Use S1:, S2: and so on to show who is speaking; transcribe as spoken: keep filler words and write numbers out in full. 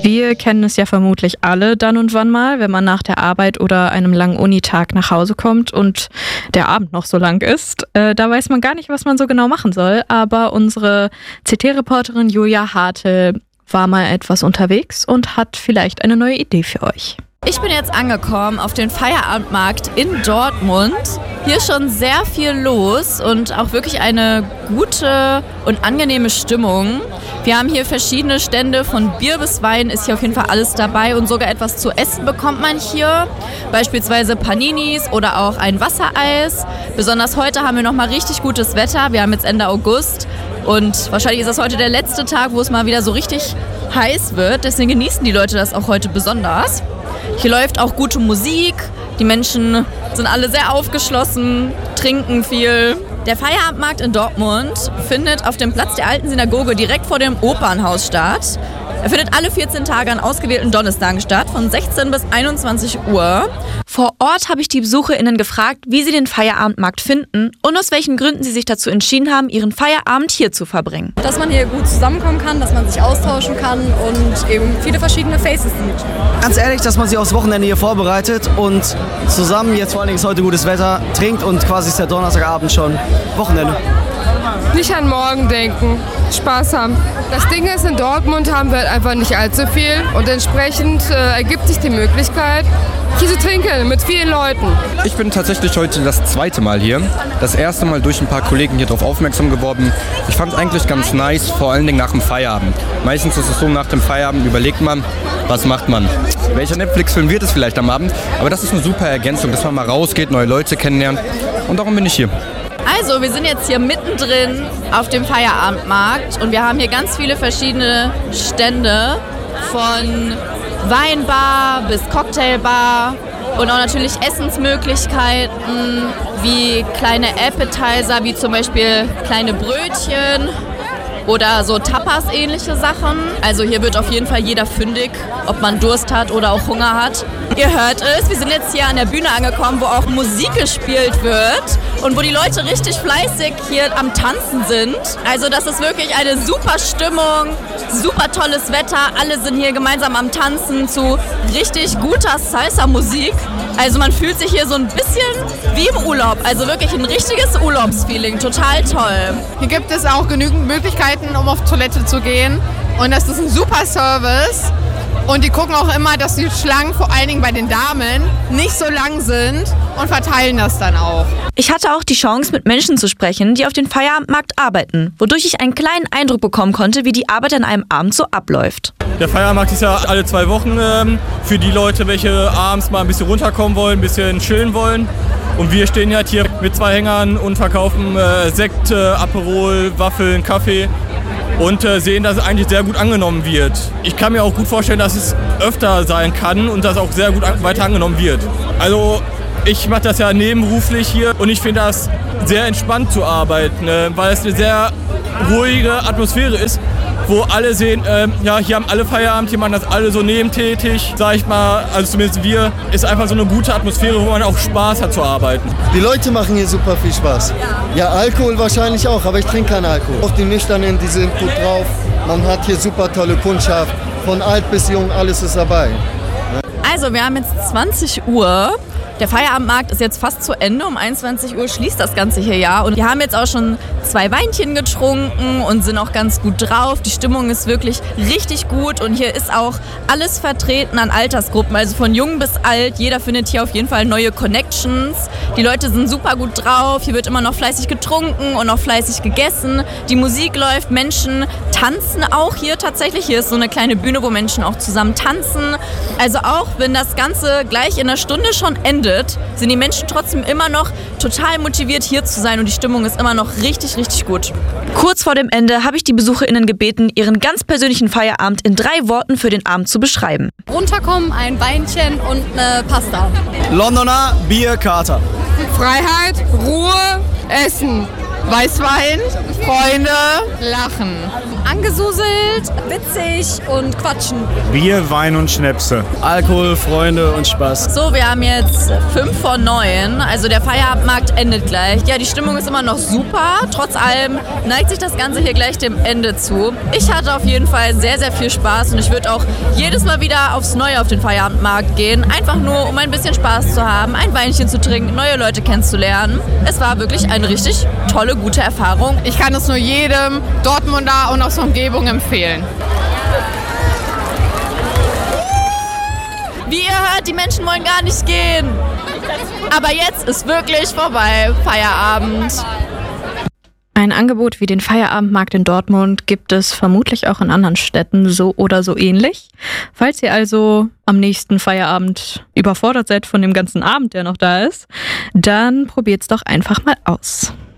S1: Wir kennen es ja vermutlich alle dann und wann mal, wenn man nach der Arbeit oder einem langen Unitag nach Hause kommt und der Abend noch so lang ist. Äh, da weiß man gar nicht, was man so genau machen soll, aber unsere C T-Reporterin Julia Hartl war mal etwas unterwegs und hat vielleicht eine neue Idee für euch.
S2: Ich bin jetzt angekommen auf den Feierabendmarkt in Dortmund. Hier ist schon sehr viel los und auch wirklich eine gute und angenehme Stimmung. Wir haben hier verschiedene Stände, von Bier bis Wein ist hier auf jeden Fall alles dabei und sogar etwas zu essen bekommt man hier. Beispielsweise Paninis oder auch ein Wassereis. Besonders heute haben wir nochmal richtig gutes Wetter. Wir haben jetzt Ende August und wahrscheinlich ist das heute der letzte Tag, wo es mal wieder so richtig heiß wird. Deswegen genießen die Leute das auch heute besonders. Hier läuft auch gute Musik, die Menschen sind alle sehr aufgeschlossen, trinken viel. Der Feierabendmarkt in Dortmund findet auf dem Platz der Alten Synagoge direkt vor dem Opernhaus statt. Er findet alle vierzehn Tage an ausgewählten Donnerstagen statt, von sechzehn bis einundzwanzig Uhr.
S3: Vor Ort habe ich die BesucherInnen gefragt, wie sie den Feierabendmarkt finden und aus welchen Gründen sie sich dazu entschieden haben, ihren Feierabend hier zu verbringen.
S4: Dass man hier gut zusammenkommen kann, dass man sich austauschen kann und eben viele verschiedene Faces sieht.
S5: Ganz ehrlich, dass man sich aufs Wochenende hier vorbereitet und zusammen, jetzt vor allem ist heute gutes Wetter, trinkt und quasi ist der Donnerstagabend schon Wochenende.
S6: Nicht an morgen denken, Spaß haben. Das Ding ist, in Dortmund haben wir einfach nicht allzu viel und entsprechend äh, ergibt sich die Möglichkeit, hier zu trinken mit vielen Leuten.
S7: Ich bin tatsächlich heute das zweite Mal hier. Das erste Mal durch ein paar Kollegen hier drauf aufmerksam geworden. Ich fand es eigentlich ganz nice, vor allen Dingen nach dem Feierabend. Meistens ist es so, nach dem Feierabend überlegt man, was macht man. Welcher Netflix-Film wird es vielleicht am Abend? Aber das ist eine super Ergänzung, dass man mal rausgeht, neue Leute kennenlernt. Und darum bin ich hier.
S2: Also, wir sind jetzt hier mittendrin auf dem Feierabendmarkt und wir haben hier ganz viele verschiedene Stände, von Weinbar bis Cocktailbar und auch natürlich Essensmöglichkeiten wie kleine Appetizer, wie zum Beispiel kleine Brötchen oder so Tapas-ähnliche Sachen. Also hier wird auf jeden Fall jeder fündig, ob man Durst hat oder auch Hunger hat. Ihr hört es, wir sind jetzt hier an der Bühne angekommen, wo auch Musik gespielt wird und wo die Leute richtig fleißig hier am Tanzen sind. Also das ist wirklich eine super Stimmung, super tolles Wetter. Alle sind hier gemeinsam am Tanzen zu richtig guter Salsa-Musik. Also man fühlt sich hier so ein bisschen wie im Urlaub. Also wirklich ein richtiges Urlaubsfeeling. Total toll.
S8: Hier gibt es auch genügend Möglichkeiten, um auf Toilette zu gehen. Und das ist ein super Service. Und die gucken auch immer, dass die Schlangen vor allen Dingen bei den Damen nicht so lang sind und verteilen das dann auch.
S3: Ich hatte auch die Chance, mit Menschen zu sprechen, die auf dem Feierabendmarkt arbeiten, wodurch ich einen kleinen Eindruck bekommen konnte, wie die Arbeit an einem Abend so abläuft.
S9: Der Feierabendmarkt ist ja alle zwei Wochen ähm, für die Leute, welche abends mal ein bisschen runterkommen wollen, ein bisschen chillen wollen. Und wir stehen halt hier mit zwei Hängern und verkaufen äh, Sekt, äh, Aperol, Waffeln, Kaffee. Und äh, sehen, dass es eigentlich sehr gut angenommen wird. Ich kann mir auch gut vorstellen, dass es öfter sein kann und dass auch sehr gut an- weiter angenommen wird. Also ich mache das ja nebenberuflich hier und ich finde das sehr entspannt zu arbeiten, äh, weil es eine sehr ruhige Atmosphäre ist, wo alle sehen, äh, ja, hier haben alle Feierabend, hier machen das alle so nebentätig, sag ich mal, also zumindest wir, ist einfach so eine gute Atmosphäre, wo man auch Spaß hat zu arbeiten.
S10: Die Leute machen hier super viel Spaß. Ja, Alkohol wahrscheinlich auch, aber ich trinke keinen Alkohol. Auch die Nüchternen, die sind gut drauf. Man hat hier super tolle Kundschaft, von alt bis jung, alles ist dabei.
S2: Also wir haben jetzt zwanzig Uhr. Der Feierabendmarkt ist jetzt fast zu Ende. Um einundzwanzig Uhr schließt das Ganze hier ja. Und wir haben jetzt auch schon zwei Weinchen getrunken und sind auch ganz gut drauf. Die Stimmung ist wirklich richtig gut und hier ist auch alles vertreten an Altersgruppen. Also von jung bis alt. Jeder findet hier auf jeden Fall neue Connections. Die Leute sind super gut drauf. Hier wird immer noch fleißig getrunken und noch fleißig gegessen. Die Musik läuft, Menschen tanzen auch hier tatsächlich. Hier ist so eine kleine Bühne, wo Menschen auch zusammen tanzen. Also auch wenn das Ganze gleich in einer Stunde schon endet, sind die Menschen trotzdem immer noch total motiviert, hier zu sein und die Stimmung ist immer noch richtig, richtig gut.
S3: Kurz vor dem Ende habe ich die BesucherInnen gebeten, ihren ganz persönlichen Feierabend in drei Worten für den Abend zu beschreiben.
S4: Runterkommen, ein Weinchen und eine Pasta.
S5: Londoner Bier, Kater.
S6: Freiheit, Ruhe, Essen.
S8: Weißwein, Freunde, Lachen.
S4: Angesuselt, witzig und quatschen.
S11: Bier, Wein und Schnäpse.
S5: Alkohol, Freunde und Spaß.
S2: So, wir haben jetzt fünf vor neun, also der Feierabendmarkt endet gleich. Ja, die Stimmung ist immer noch super. Trotz allem neigt sich das Ganze hier gleich dem Ende zu. Ich hatte auf jeden Fall sehr, sehr viel Spaß und ich würde auch jedes Mal wieder aufs Neue auf den Feierabendmarkt gehen. Einfach nur, um ein bisschen Spaß zu haben, ein Weinchen zu trinken, neue Leute kennenzulernen. Es war wirklich eine richtig tolle, gute Erfahrung.
S8: Ich kann es nur jedem Dortmunder und aus der Umgebung empfehlen.
S2: Wie ihr hört, die Menschen wollen gar nicht gehen. Aber jetzt ist wirklich vorbei, Feierabend.
S1: Ein Angebot wie den Feierabendmarkt in Dortmund gibt es vermutlich auch in anderen Städten so oder so ähnlich. Falls ihr also am nächsten Feierabend überfordert seid von dem ganzen Abend, der noch da ist, dann probiert's doch einfach mal aus.